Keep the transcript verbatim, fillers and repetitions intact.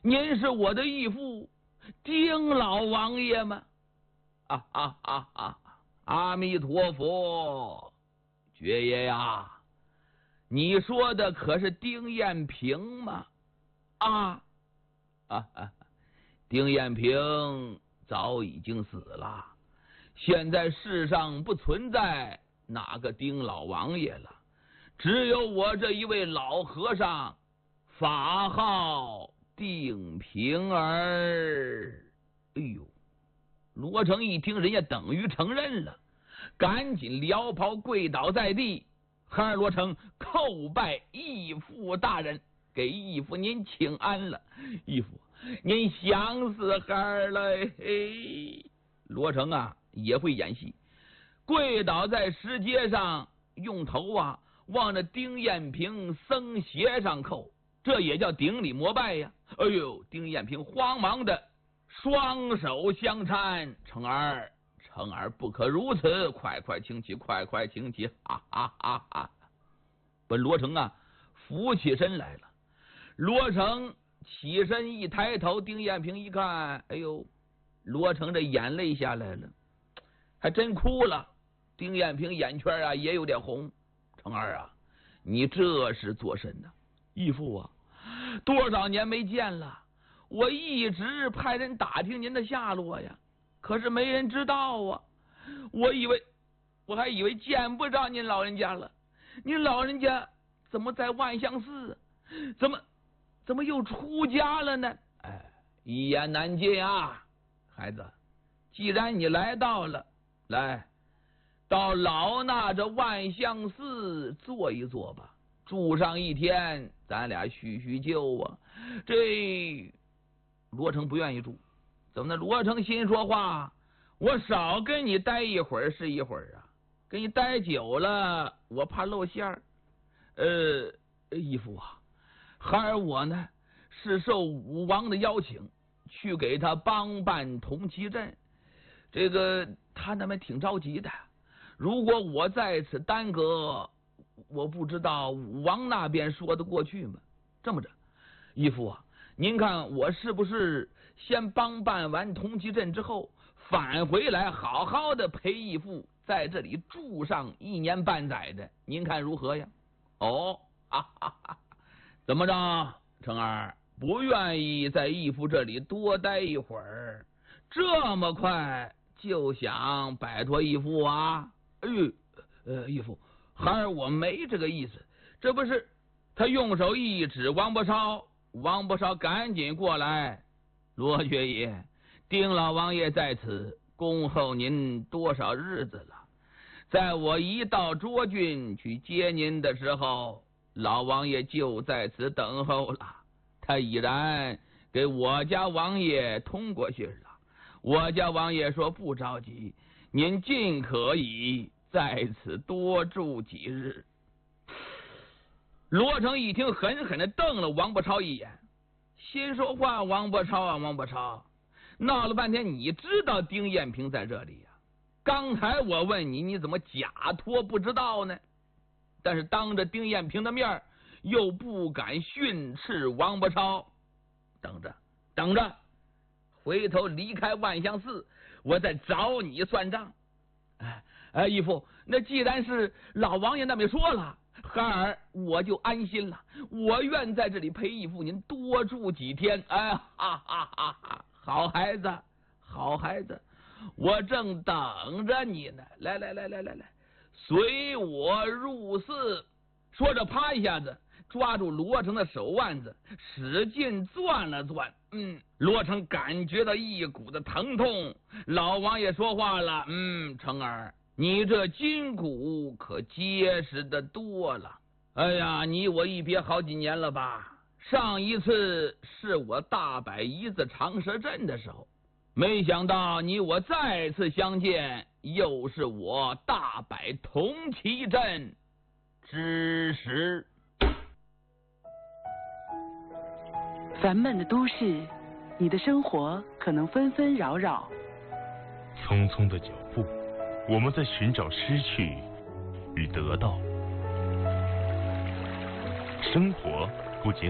您是我的义父丁老王爷吗？啊啊啊啊！阿弥陀佛，爵爷呀，你说的可是丁彦平吗？啊啊啊！丁彦平早已经死了，现在世上不存在哪个丁老王爷了，只有我这一位老和尚，法号丁平儿。哎呦！罗成一听，人家等于承认了，赶紧撩袍跪倒在地。孩儿罗成叩拜义父大人，给义父您请安了。义父，您想死孩儿了。嘿，罗成啊，也会演戏，跪倒在石阶上，用头啊往着丁彦平僧鞋上叩，这也叫顶礼膜拜呀。哎呦，丁彦平慌忙的双手相搀，成儿，成儿不可如此，快快请起，快快请起！哈哈哈哈！本罗成啊，扶起身来了。罗成起身一抬头，丁彦平一看，哎呦，罗成这眼泪下来了，还真哭了。丁彦平眼圈啊也有点红。成儿啊，你这是做甚呢？义父啊，多少年没见了。我一直派人打听您的下落呀，可是没人知道啊。我以为，我还以为见不着您老人家了。您老人家怎么在万象寺？怎么怎么又出家了呢？哎，一言难尽啊，孩子。既然你来到了，来到老衲这万象寺坐一坐吧，住上一天，咱俩叙叙旧啊。这罗成不愿意住，怎么呢？罗成心说话，我少跟你待一会儿是一会儿啊，跟你待久了，我怕露馅儿。呃，义父啊，孩儿我呢是受武王的邀请，去给他帮办铜旗阵，这个他那边挺着急的。如果我在此耽搁，我不知道武王那边说得过去吗？这么着，义父啊，您看我是不是先帮办完铜旗阵之后，返回来好好的陪义父在这里住上一年半载的，您看如何呀？哦，哈哈哈，怎么着，成儿不愿意在义父这里多待一会儿，这么快就想摆脱义父啊？哎呦，呃，义父，孩儿我没这个意思，这不是。他用手一指王伯超，王伯超赶紧过来。罗爵爷，丁老王爷在此恭候您多少日子了？在我一到涿郡去接您的时候，老王爷就在此等候了。他已然给我家王爷通过信了。我家王爷说不着急，您尽可以在此多住几日。罗成一听，狠狠的瞪了王伯超一眼，心说话：王伯超啊，王伯超，闹了半天，你知道丁彦平在这里呀、啊？刚才我问你，你怎么假托不知道呢？但是当着丁彦平的面，又不敢训斥王伯超。等着，等着，回头离开万象寺，我再找你算账。哎哎，义父，那既然是老王爷那边说了，孩儿我就安心了，我愿在这里陪义父您多住几天。哎，哈哈哈哈！好孩子，好孩子，我正等着你呢。来来来来来来，随我入寺。说着，啪一下子抓住罗成的手腕子，使劲攥了攥。嗯，罗成感觉到一股的疼痛。老王爷说话了：“嗯，成儿，你这筋骨可结实的多了。哎呀，你我一别好几年了吧？上一次是我大摆一字长蛇阵的时候，没想到你我再次相见，又是我大摆铜旗阵之时。” 烦闷的都市，你的生活可能纷纷扰扰。 匆匆的脚步，我们在寻找失去与得到。生活不仅